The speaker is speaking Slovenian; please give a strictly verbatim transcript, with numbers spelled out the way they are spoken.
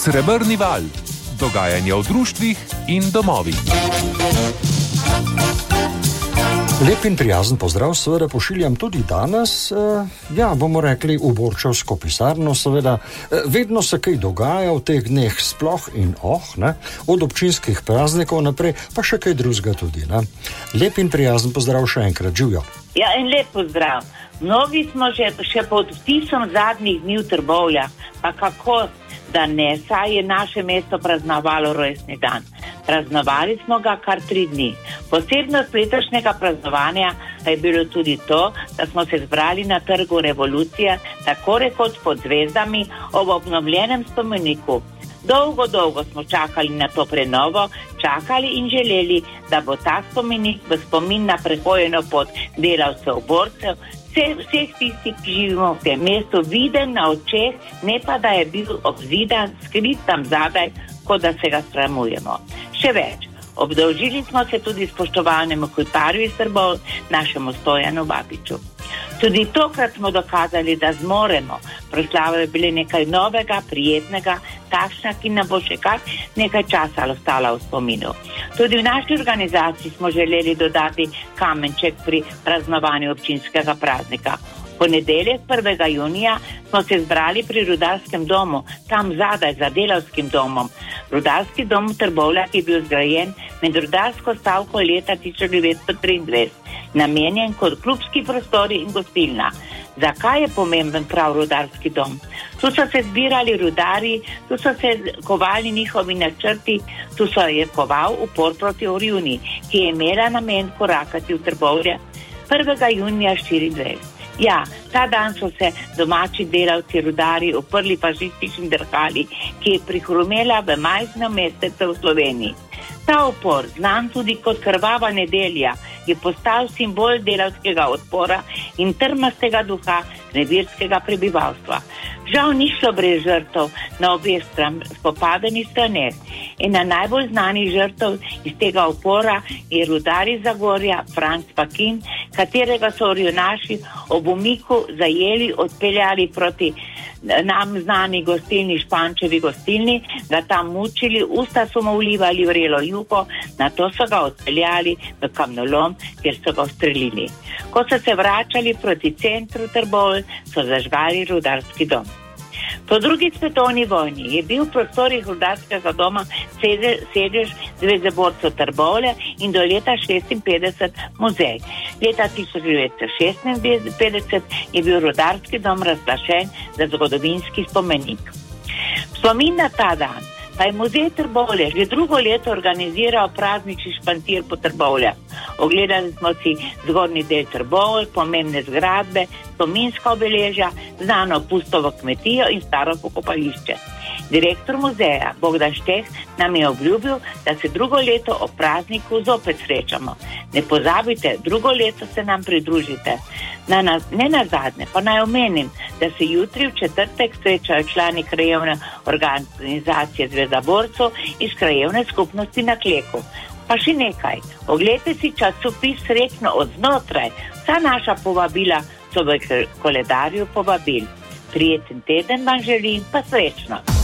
Srebrni val. Dogajanje v društvih in domovih. Lep in prijazen pozdrav, seveda pošiljam tudi danes, eh, ja, bomo rekli, v Borčevsko pisarno, seveda. Eh, vedno se kaj dogaja v teh dneh, sploh in oh, ne, od občinskih praznikov naprej, pa še kaj drugega tudi, ne. Lep in prijazen pozdrav še enkrat, živjo. Ja, en lep pozdrav. Mnogi smo že še pod vtisom zadnjih dni v Trbovljah, pa kako da ne, saj je naše mesto praznovalo rojstni dan. Praznovali smo ga kar tri dni. Posebnost letošnjega praznovanja pa je bilo tudi to, da smo se zbrali na trgu Revolucije, tako rekoč pod zvezdami, ob obnovljenem spomeniku. Dolgo, dolgo smo čakali na to prenovo, čakali in želeli, da bo ta spomenik v spomin na prehojeno pot delavcev borcev, vseh, vseh tistih, ki živimo v tem mestu, viden na očeh, ne pa da je bil obzidan, skrit tam zadaj, kot da se ga sramujemo. Še več, obdolžili smo se tudi spoštovanemu kultarju iz Trbov, našemu Stojanu Babiču. Tudi tokrat smo dokazali, da zmoremo. Proslava je bile nekaj novega, prijetnega, takšna, ki nam bo še kar nekaj časa ostala v spominu. Tudi v naši organizaciji smo želeli dodati kamenček pri praznovanju občinskega praznika. V ponedeljek prvega junija smo se zbrali pri Rudarskem domu, tam zadaj za delavskim domom. Rudarski dom v Trbovljah je bil zgrajen med rudarsko stavko leta tisoč devetsto triindvajset, namenjen kot klubski prostori in gostilna. Zakaj je pomemben prav rudarski dom? Tu so se zbirali rudari, tu so se kovali njihovi načrti, tu so je koval upor proti Orjuni, ki je imela namen korakati v Trbovlje prvega junija štiriindvajset. Ja, ta dan so se domači delavci rudari uprli fašistični drhali, ki je prihrumela v majhno mestece v Sloveniji. Ta upor, znan tudi kot krvava nedelja, je postal simbol delavskega odpora in trmastega duha revirskega prebivalstva. Žal ni šlo brez žrtev na obeh spopadenih straneh. Ena najbolj znanih žrtev iz tega upora je rudar iz Zagorja, Franc Pakin, katerega so orjunaši ob umiku zajeli, odpeljali proti nam znani gostilni Špančevi gostilni, ga tam mučili, usta so mu vlivali vrelo juho, nato so ga odpeljali v kamnolom, kjer so ga ustrelili. Ko so se vračali proti centru Trbovlj, so zažgali rudarski dom. Po drugi svetovni vojni je bil v prostorih rudarskega doma sedež Zveze borcev Trbovlje in do leta šestinpetdeset muzej. Leta tisoč devetsto šestinpetdeset je bil rudarski dom razglašen za zgodovinski spomenik. Spomin na ta dan pa je muzej Trbovlje že drugo leto organiziral praznični špantir po Trbovljah. Ogledali smo si zgornji del Trbovlj, pomembne zgradbe, spominska obeležja, znano pustovo kmetijo in staro pokopališče. Direktor muzeja Bogdan Šteh nam je obljubil, da se drugo leto o prazniku zopet srečamo. Ne pozabite, drugo leto se nam pridružite. Na, na, ne nazadnje, pa naj omenim, da se jutri v četrtek srečajo člani krajevne organizacije Zveza borcev iz krajevne skupnosti na Kleku. Pa še nekaj, oglejte si časopis Srečno od znotraj. Vsa naša povabila so v koledarju povabil. Prijeten teden vam želim, pa srečno.